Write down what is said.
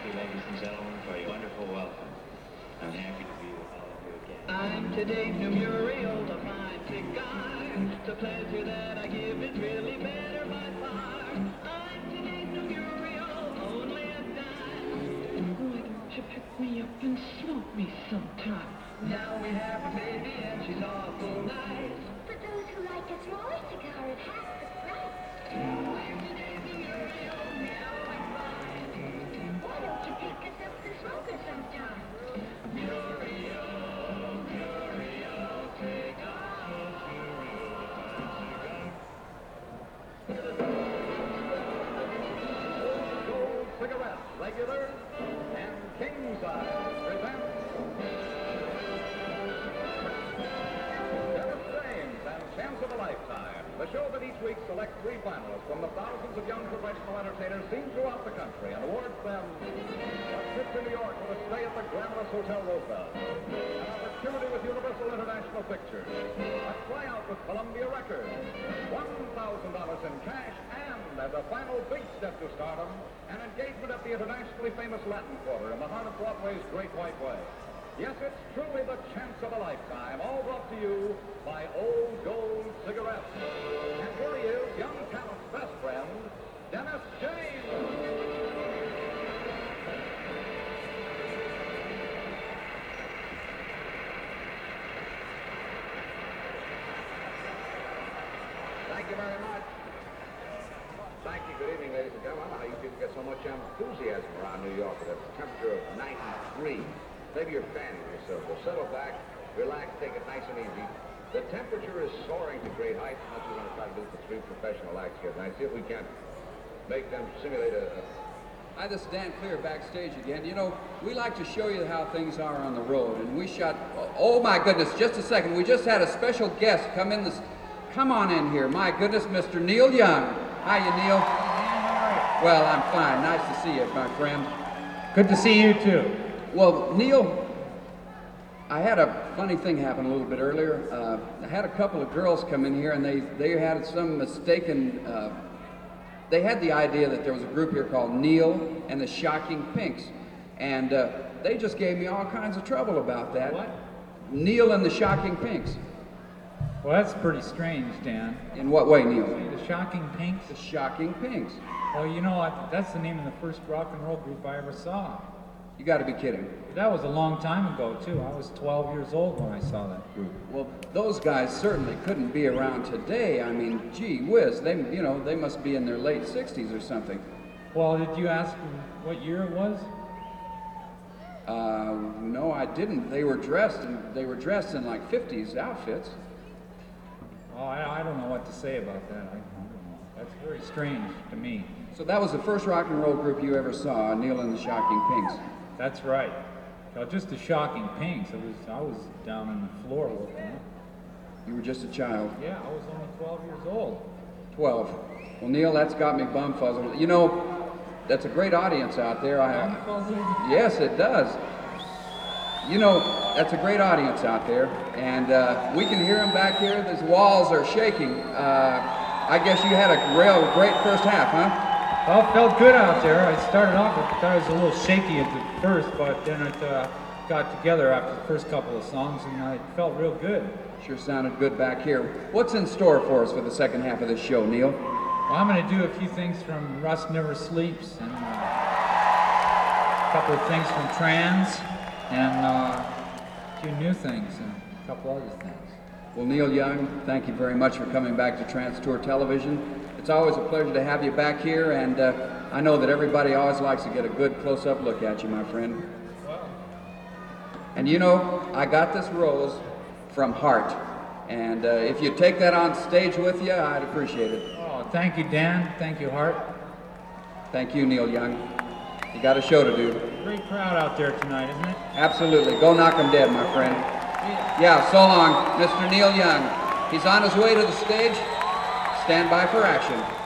you, ladies and gentlemen, for your wonderful welcome. I'm happy to be with all of you again. I'm today's new Muriel, the fine cigar. The pleasure that I give is really better by far. I'm today's new Muriel, only a dime. Why don't you pick me up and smoke me sometime? Now we have a baby and she's awful nice. For those who like a smaller cigar at half the price. I'm today's new Muriel, meow and fine. Why don't you pick us up the smoker sometime? Muriel, Muriel, take off Gold Cigarettes, regular and king size, presents Dennis James and Chance of a Lifetime, the show that each week selects 3 finalists from the thousands of young professional entertainers seen throughout the country and awards them a trip to New York with a stay at the Glamorous Hotel Roosevelt, an opportunity with Universal International Pictures, a tryout with Columbia Records, $1,000 in cash, and as a final big step to stardom, an engagement at the internationally famous Latin Quarter in the heart of Broadway's Great White Way. Yes, it's truly the chance of a lifetime, all brought to you by Old Gold Cigarettes. And here he is, young talent's best friend, Dennis James. Thank you very much. Thank you. Good evening, ladies and gentlemen. I don't know how you people get so much enthusiasm around New York with a temperature of 93. Maybe you're fanning yourself. So settle back, relax, take it nice and easy. The temperature is soaring to great heights, and that's what we're going to try to do for 3 professional acts here tonight. See if we can't make them simulate a... Hi, this is Dan Clear backstage again. You know, we like to show you how things are on the road, and we shot... Oh, my goodness, just a second. We just had a special guest come in this... Come on in here. My goodness, Mr. Neil Young. Hiya, Neil. Well, I'm fine. Nice to see you, my friend. Good to see you, too. Well, Neil, I had a funny thing happen a little bit earlier. I had a couple of girls come in here, and they had some mistaken... they had the idea that there was a group here called Neil and the Shocking Pinks. And they just gave me all kinds of trouble about that. What? Neil and the Shocking Pinks. Well, that's pretty strange, Dan. In what way, Neil? The Shocking Pinks? The Shocking Pinks. Well, you know what? That's the name of the first rock and roll group I ever saw. You got to be kidding. That was a long time ago, too. I was 12 years old when I saw that group. Well, those guys certainly couldn't be around today. I mean, gee whiz, they must be in their late 60s or something. Well, did you ask what year it was? No, I didn't. They were dressed in like 50s outfits. Oh, I don't know what to say about that. I don't know. That's very strange to me. So that was the first rock and roll group you ever saw, Neil and the Shocking Pinks. That's right. Well, just the Shocking Pinks. I was down on the floor with them. You were just a child. Yeah, I was only 12 years old. 12. Well, Neil, that's got me bumfuzzled. You know, that's a great audience out there. Bumfuzzled? Yes, it does. You know, that's a great audience out there, and we can hear them back here. These walls are shaking. I guess you had a great first half, huh? Well, it felt good out there. I started off, I thought it was a little shaky at the first, but then it got together after the first couple of songs, and it felt real good. Sure sounded good back here. What's in store for us for the second half of this show, Neil? Well, I'm going to do a few things from Rust Never Sleeps, and a couple of things from Trans, and a few new things, and a couple other things. Well, Neil Young, thank you very much for coming back to Trans Tour Television. It's always a pleasure to have you back here, and I know that everybody always likes to get a good close-up look at you, my friend. Well. And you know, I got this rose from Heart, and if you take that on stage with you, I'd appreciate it. Oh, thank you, Dan. Thank you, Hart. Thank you, Neil Young. You got a show to do. Great crowd out there tonight, isn't it? Absolutely. Go knock 'em dead, my friend. Yeah, so long, Mr. Neil Young. He's on his way to the stage. Stand by for action.